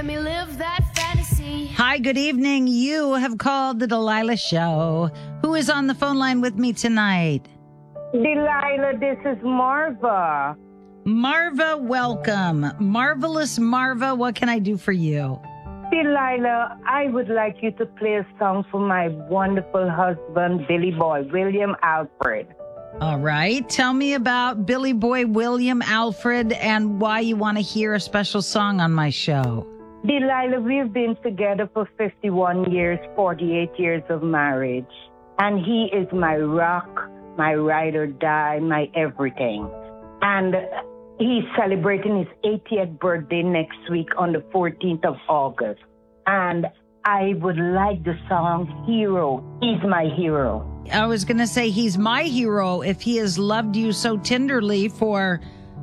Let me live that fantasy. Hi, good evening. You have called the Delilah Show. Who is on the phone line with me tonight? Delilah, this is Marva. Marva, welcome. Marvelous Marva, what can I do for you? Delilah, I would like you to play a song for my wonderful husband, Billy Boy, William Alfred. All right. Tell me about Billy Boy William Alfred and why you want to hear a special song on my show. Delilah, we've been together for 51 years, 48 years of marriage. And he is my rock, my ride or die, my everything. And he's celebrating his 80th birthday next week on the 14th of August. And I would like the song Hero. He's my hero. I was going to say he's my hero if he has loved you so tenderly for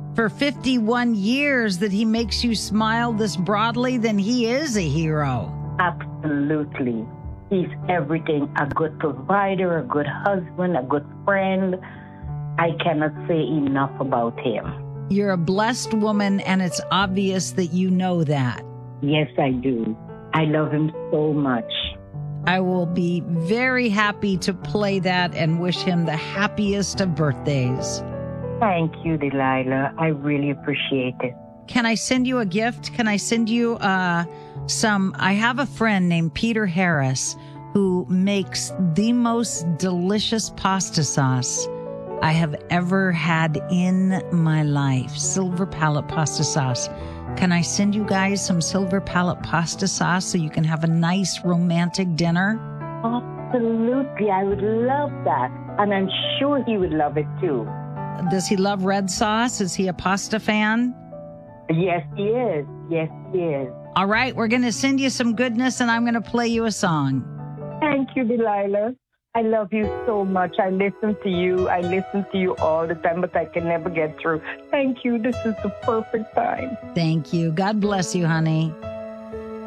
51 years that he makes you smile this broadly, then he is a hero. Absolutely. He's everything. A good provider, a good husband, a good friend. I cannot say enough about him. You're a blessed woman, and it's obvious that you know that. Yes, I do. I love him so much. I will be very happy to play that and wish him the happiest of birthdays. Thank you, Delilah. I really appreciate it. Can I send you a gift? Can I send you I have a friend named Peter Harris who makes the most delicious pasta sauce I have ever had in my life. Silver Palette pasta sauce. Can I send you guys some Silver Palette pasta sauce so you can have a nice romantic dinner? Absolutely. I would love that. And I'm sure he would love it too. Does he love red sauce? Is he a pasta fan? Yes, he is. Yes, he is. All right, we're going to send you some goodness, and I'm going to play you a song. Thank you, Delilah. I love you so much. I listen to you. I listen to you all the time, but I can never get through. Thank you. This is the perfect time. Thank you. God bless you, honey.